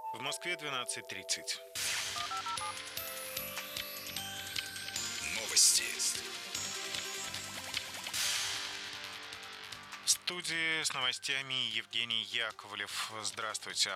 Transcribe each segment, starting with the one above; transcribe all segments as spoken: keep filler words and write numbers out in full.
В Москве двенадцать тридцать. Новости. В студии с новостями Евгений Яковлев. Здравствуйте.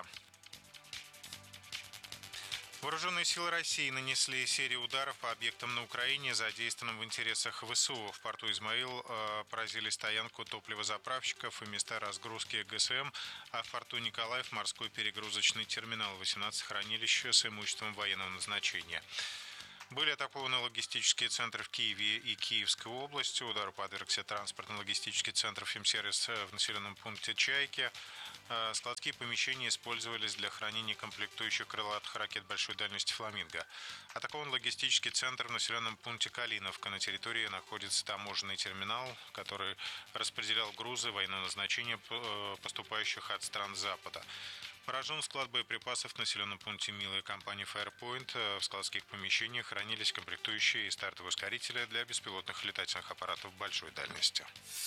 Вооруженные силы России нанесли серию ударов по объектам на Украине, задействованным в интересах ВСУ. В порту Измаил э, поразили стоянку топливозаправщиков и места разгрузки ГСМ, а в порту Николаев морской перегрузочный терминал, восемнадцать хранилищ с имуществом военного назначения. Были атакованы логистические центры в Киеве и Киевской области. Удару подвергся транспортно-логистический центр «Фимсервис» в населенном пункте Чайки. Складские помещения использовались для хранения комплектующих крылатых ракет большой дальности «Фламинго». Атакован логистический центр в населенном пункте Калиновка. На территории находится таможенный терминал, который распределял грузы военного назначения, поступающих от стран Запада. Поражен склад боеприпасов в населенном пункте Милой компании Firepoint. В складских помещениях хранились комплектующие и стартовые ускорители для беспилотных летательных аппаратов большой дальности.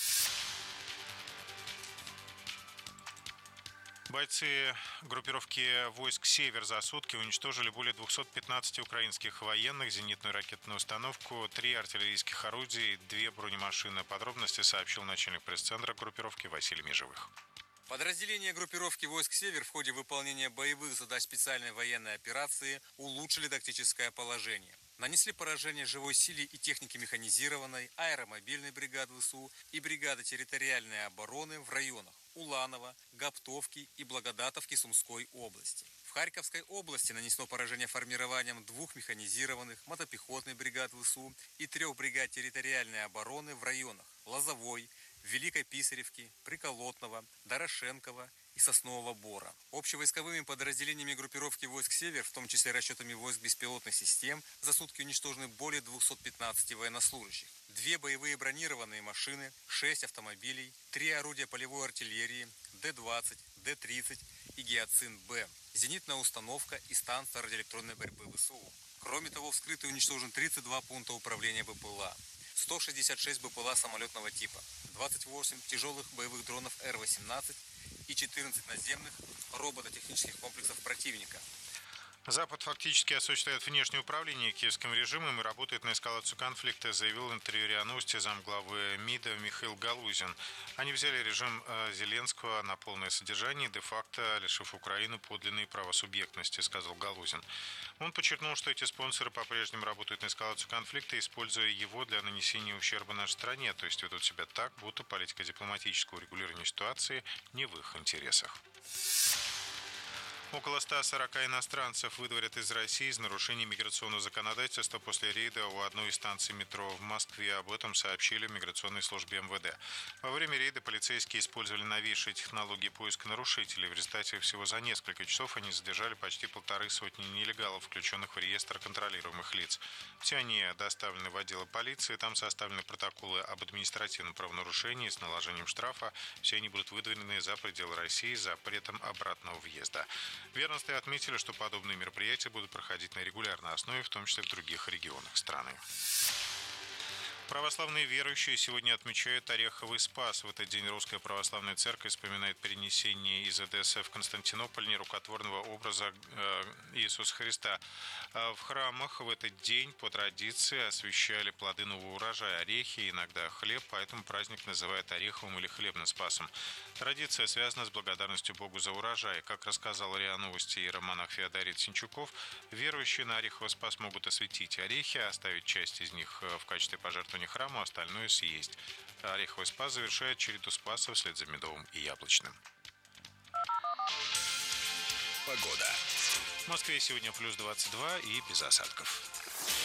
Бойцы группировки войск «Север» за сутки уничтожили более двухсот пятнадцати украинских военных, зенитную ракетную установку, три артиллерийских орудия и две бронемашины. Подробности сообщил начальник пресс-центра группировки Василий Межевых. Подразделения группировки войск «Север» в ходе выполнения боевых задач специальной военной операции улучшили тактическое положение. Нанесли поражение живой силе и технике механизированной, аэромобильной бригады ВСУ и бригады территориальной обороны в районах Уланова, Гоптовки и Благодатовки Сумской области. В Харьковской области нанесло поражение формированием двух механизированных мотопехотных бригад ВСУ и трех бригад территориальной обороны в районах Лозовой, Великой Писаревки, Приколотного, Дорошенкова и Соснового Бора. Общевойсковыми подразделениями группировки войск «Север», в том числе расчетами войск беспилотных систем, за сутки уничтожены более двухсот пятнадцати военнослужащих. Две боевые бронированные машины, шесть автомобилей, три орудия полевой артиллерии, Д двадцать, Д тридцать и Гиацинт-Б, зенитная установка и станция радиоэлектронной борьбы ВСУ. Кроме того, вскрыты и уничтожены тридцать два пункта управления БПЛА, сто шестьдесят шесть БПЛА самолетного типа, двадцать восемь тяжелых боевых дронов Р восемнадцать и четырнадцать наземных робототехнических комплексов противника. Запад фактически осуществляет внешнее управление киевским режимом и работает на эскалацию конфликта, заявил в интервью РИА Новости замглавы МИДа Михаил Галузин. Они взяли режим Зеленского на полное содержание, де-факто лишив Украину подлинной правосубъектности, сказал Галузин. Он подчеркнул, что эти спонсоры по-прежнему работают на эскалацию конфликта, используя его для нанесения ущерба нашей стране, то есть ведут себя так, будто политика дипломатического регулирования ситуации не в их интересах. Около ста сорока иностранцев выдворят из России из нарушений миграционного законодательства после рейда у одной из станций метро в Москве. Об этом сообщили в миграционной службе эм вэ дэ. Во время рейда полицейские использовали новейшие технологии поиска нарушителей. В результате всего за несколько часов они задержали почти полторы сотни нелегалов, включенных в реестр контролируемых лиц. Все они доставлены в отделы полиции. Там составлены протоколы об административном правонарушении с наложением штрафа. Все они будут выдворены за пределы России с запретом обратного въезда. В ведомстве отметили, что подобные мероприятия будут проходить на регулярной основе, в том числе в других регионах страны. Православные верующие сегодня отмечают Ореховый Спас. В этот день Русская Православная Церковь вспоминает перенесение из Эдессы в Константинополь нерукотворного образа Иисуса Христа. В храмах в этот день по традиции освящали плоды нового урожая, орехи, иногда хлеб, поэтому праздник называют Ореховым или Хлебным Спасом. Традиция связана с благодарностью Богу за урожай. Как рассказал РИА Новости иеромонах Феодорий Синчуков, верующие на Ореховый Спас могут осветить орехи, оставить часть из них в качестве пожертвования храму, остальное съесть. Ореховый Спас завершает череду спасов вслед за медовым и яблочным. Погода. В Москве сегодня плюс двадцать два и без осадков.